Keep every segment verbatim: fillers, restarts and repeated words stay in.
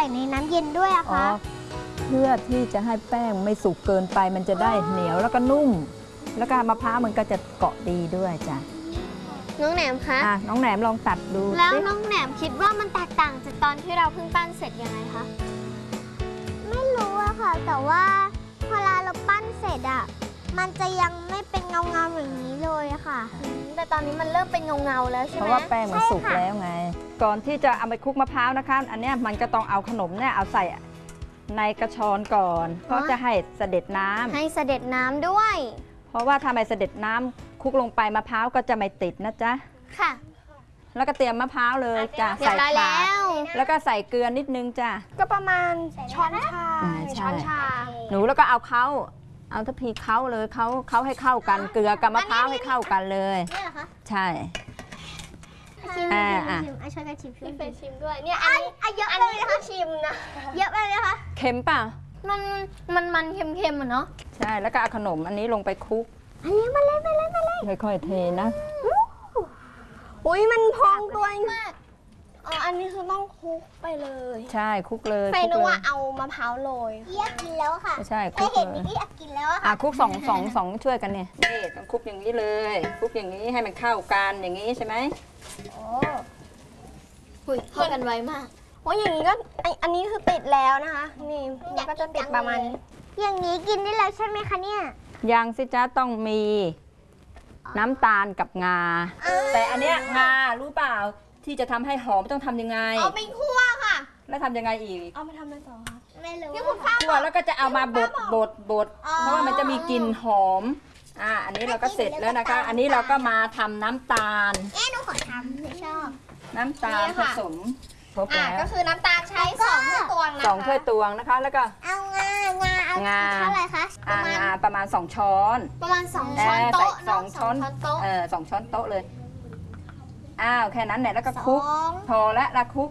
ในน้ำเย็นด้วยอะคะเพื่อที่จะให้แป้งไม่สุกเกินไปมันจะได้เหนียวแล้วก็นุ่มแล้วก็มะพร้าวมันก็จะเกาะดีด้วยจ้ะน้องแหนมคะอ่ะน้องแหนมลองตัดดูแล้วน้องแหนมคิดว่ามันแตกต่างจากตอนที่เราเพิ่งปั้นเสร็จยังไงคะไม่รู้อะค่ะแต่ว่าพอเราปั้นเสร็จอะมันจะยังไม่เป็นเงาเงาอย่างนี้เลยอะค่ะแต่ตอนนี้มันเริ่มเป็นเงาเงาแล้วใช่ไหมเพราะว่าแป้งมันสุกแล้วไงก่อนที่จะเอาไปคลุกมะพร้าวนะคะอันนี้มันก็ต้องเอาขนมเนี่ยเอาใส่ในกระชอนก่อนเพราะจะให้เสด็จน้ำให้เสด็จน้ำด้วยเพราะว่าถ้าไม่เสด็จน้ำคลุกลงไปมะพร้าวก็จะไม่ติดนะจ๊ะค่ะแล้วก็เตรียมมะพร้าวเลยจ้ะใส่ถาดแล้วก็ใส่เกลือนิดนึงจ้ะก็ประมาณช้อนชาช้อนชาหนูแล้วก็เอาเขาเอาทัพพีเขาเลยเขาเขาให้เข้ากันเกลือกับมะพร้าวให้เข้ากันเลยนี่เหรอคะใช่ชิมชิมไอช่วยกันชิมช่วยกันชิมด้วยเนี่ยอันนี้เยอะเลยนะคะชิมนะเยอะไปเลยนะคะเค็มป่ะมันมันมันเค็มๆอ่ะเนาะใช่แล้วก็เอาขนมอันนี้ลงไปคลุกอันนี้มาเลยมาเลยมาเลยค่อยๆเทนะอุ้ยมันพองตัวมากอ๋ออันนี้คือต้องคลุกไปเลยใช่คลุกเลยเฟย์นึกว่าเอามะพร้าวโรยเอี๊ยกกินแล้วค่ะใช่คลุกเลยเห็นนี่กินแล้วค่ะคลุกสองสองสองช่วยกันเนี่ยนี่ต้องคลุกอย่างนี้เลยคลุกอย่างนี้ให้มันเข้ากันอย่างนี้ใช่ไหมโอ้หุยเข้ากันไวมากโอ้ยอย่างนี้ก็อันนี้คือติดแล้วนะคะนี่มันก็จะติดประมาณนี้อย่างนี้กินได้แล้วใช่ไหมคะเนี่ยยังสิจ๊ะต้องมีน้ำตาลกับงาแต่อันเนี้ยงารู้เปล่าที่จะทำให้หอมต้องทำยังไงเอาไปคั่วค่ะแล้วทำยังไงอีกเอามาทำอะไรต่อคะไม่รู้คั่วแล้วก็จะเอามาบดบดบดเพราะว่ามันจะมีกลิ่นหอมอ่าอันนี้เราก็เสร็จแล้วนะคะอันนี้เราก็มาทำน้ำตาลเอ๊ะหนูขอทำหนูชอบน้ำตาลผสมครบแล้วก็คือน้ำตาลใช้สองถ้วยตวงนะคะสองถ้วยตวงนะคะแล้วก็เอางางาเอางาเท่าไหร่คะประมาณประมาณสองช้อนประมาณสองช้อนโต๊ะสองช้อนโต๊ะเออสองช้อนโต๊ะเลยอ้าวแค่นั้นแหละแล้วก็คลุกพอแล้วละคลุก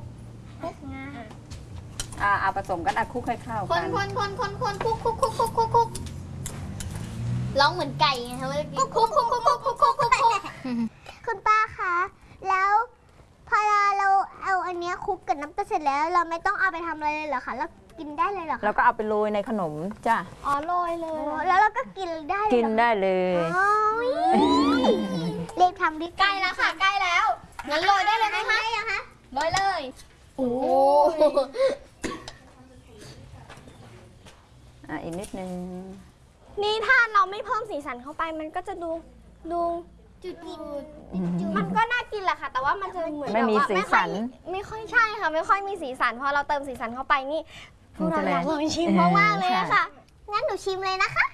อ่าเอาผสมกันอ่ะคลุกให้เข้ากันคนคนคนคนคนคลุกคลุกคลุกคลุกคลุกร้องเหมือนไก่ไงคะเมื่อกี้คลุกคลุกคลุกคลุกคลุกคลุกคลุกคุณป้าคะแล้วพอเราเอาอันนี้คลุกกับน้ำตาลเสร็จแล้วเราไม่ต้องเอาไปทำอะไรเลยเหรอคะแล้วกินได้เลยเหรอคะเราก็เอาไปโรยในขนมจ้ะอ๋อโรยเลยแล้วเราก็กินได้กินได้เลยเรียบทำดิใกล้แล้วค่ะใกล้แล้วงั้นโรยได้เลยไหมคะโรยเลยโอ้อ่ะอีกนิดนึงนี่ถ้าเราไม่เพิ่มสีสันเข้าไปมันก็จะดูดูจุดมันก็น่ากินแหละค่ะแต่ว่ามันจะเหมือนไม่มีสีสันไม่ค่อยใช่ค่ะไม่ค่อยมีสีสันพอเราเติมสีสันเข้าไปนี่พวกเราอยากลองชิมมากๆเลยค่ะงั้นหนูชิมเลยนะคะ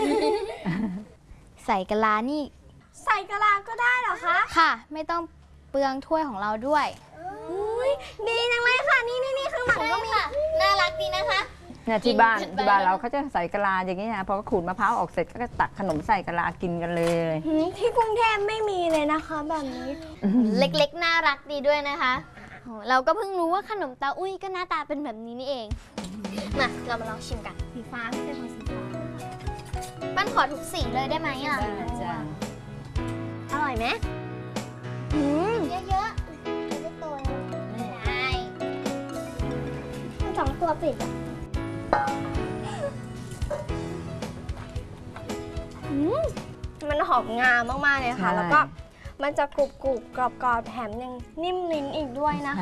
ใส่กะลานี่ใส่กะลาก็ได้เหรอคะค่ะไม่ต้องเปลืองถ้วยของเราด้วยดีจังเลยค่ะนี่นี่นี่ข้างหลังก็มีน่ารักดีนะคะเนี่ยที่บ้านที่บ้านเราเขาจะใส่กะลาอย่างนี้นะพอขูดมะพร้าวออกเสร็จก็ตักขนมใส่กะลากินกันเลยที่กรุงเทพไม่มีเลยนะคะแบบนี้เล็กๆน่ารักดีด้วยนะคะเราก็เพิ่งรู้ว่าขนมตาอุ้ยก็หน้าตาเป็นแบบนี้นี่เองมาเรามาลองชิมกันสีฟ้าไม่ใช่ของสีฟ้าปั้นขอทุกสีเลยได้ไหมอ่ะอร่อยไหมอืมเยอะๆจะได้โตได้สองตัวปิดอ่ะมันหอมงามากๆเลยค่ะแล้วก็มันจะกรุบกรุบกรอบกรอบแถมยังนิ่มลิ้นอีกด้วยนะคะ